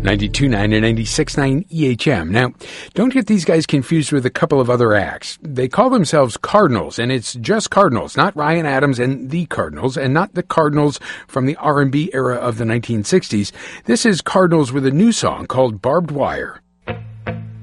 92.9 and 96.9 EHM. Now, don't get these guys confused with a couple of other acts. They call themselves Cardinals, and it's just Cardinals, not Ryan Adams and the Cardinals, and not the Cardinals from the R&B era of the 1960s. This is Cardinals with a new song called Barbed Wire.